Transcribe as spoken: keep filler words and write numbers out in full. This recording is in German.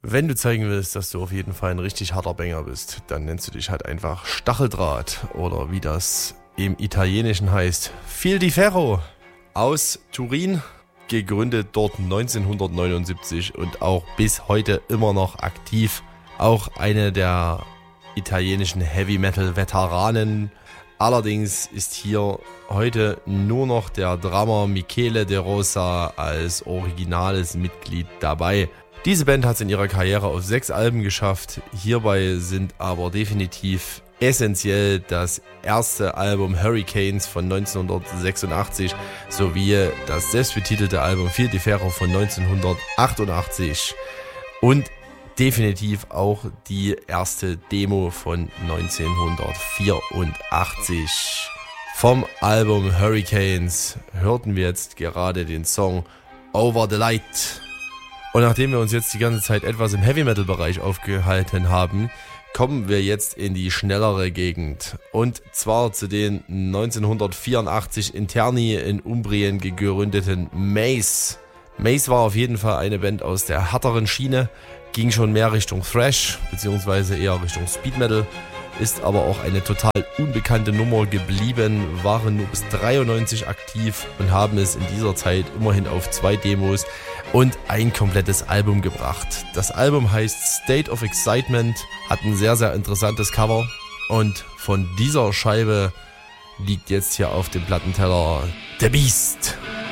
Wenn du zeigen willst, dass du auf jeden Fall ein richtig harter Banger bist, dann nennst du dich halt einfach Stacheldraht oder wie das im Italienischen heißt, Fil di Ferro aus Turin, gegründet dort neunzehnhundertneunundsiebzig und auch bis heute immer noch aktiv. Auch eine der italienischen Heavy Metal Veteranen. Allerdings ist hier heute nur noch der Drummer Michele De Rosa als originales Mitglied dabei. Diese Band hat es in ihrer Karriere auf sechs Alben geschafft. Hierbei sind aber definitiv essentiell das erste Album Hurricanes von neunzehnhundertsechsundachtzig sowie das selbstbetitelte Album Fil di Ferro von neunzehnhundertachtundachtzig und definitiv auch die erste Demo von neunzehnhundertvierundachtzig. Vom Album Hurricanes hörten wir jetzt gerade den Song Over the Light. Und nachdem wir uns jetzt die ganze Zeit etwas im Heavy-Metal-Bereich aufgehalten haben, kommen wir jetzt in die schnellere Gegend. Und zwar zu den neunzehnhundertvierundachtzig Interni in Umbrien gegründeten Mace. Mace war auf jeden Fall eine Band aus der härteren Schiene, ging schon mehr Richtung Thrash, beziehungsweise eher Richtung Speed Metal, ist aber auch eine total unbekannte Nummer geblieben, waren nur bis dreiundneunzig aktiv und haben es in dieser Zeit immerhin auf zwei Demos und ein komplettes Album gebracht. Das Album heißt State of Excitement, hat ein sehr, sehr interessantes Cover und von dieser Scheibe liegt jetzt hier auf dem Plattenteller The Beast.